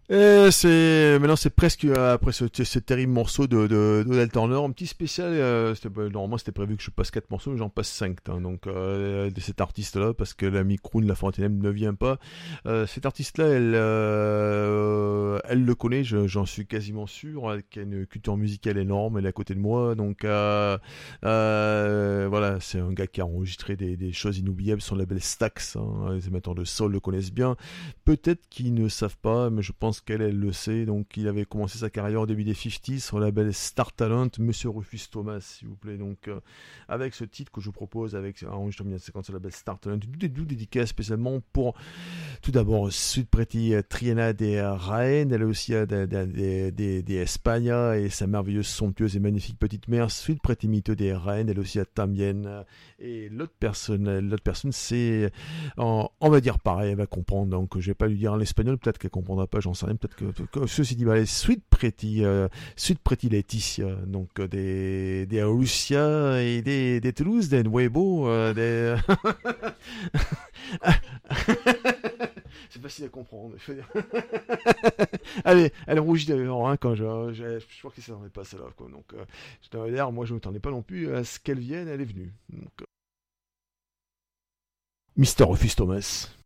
Maintenant c'est presque après ce terrible morceau de Del Turner, un petit spécial. Normalement c'était prévu que je passe 4 morceaux, mais j'en passe 5 donc de cet artiste-là parce que l'ami Kroon, la Fontaine ne vient pas. Cet artiste-là, elle le connaît, j'en suis quasiment sûr. Elle a une culture musicale énorme, elle est à côté de moi, donc voilà, c'est un gars qui a enregistré des choses inoubliables sur le label Stax. Les amateurs de soul le connaissent bien. Peut-être qu'ils ne savent pas, mais je pense qu'elle, elle le sait. Donc, il avait commencé sa carrière au début des 50s sur le label Star Talent, Monsieur Rufus Thomas, s'il vous plaît. Donc, avec ce titre que je vous propose, avec enregistré en 1950 sur le label Star Talent, tout dédicace spécialement pour tout d'abord Sweet Pretty Triana de Raen, elle a aussi des Espagna et sa merveilleuse, somptueuse et magnifique petite mère, Sweet Pretty Mito de Raen, elle aussi a Tambien. Et l'autre personne, c'est on va dire pareil, elle va comprendre. Donc je vais pas lui dire en espagnol, peut-être qu'elle comprendra pas, j'en sais rien. Peut-être que ceci dit, bah, Sweet Pretty Laetitia, donc des Russia et des Toulouse, des Nuevo, des c'est facile à comprendre. Allez, elle rougit d'ailleurs quand je crois que ça n'en est pas celle-là. Quoi. Donc, d'ailleurs, moi je ne m'attendais pas non plus à ce qu'elle vienne, elle est venue. Donc, Mister Rufus Thomas.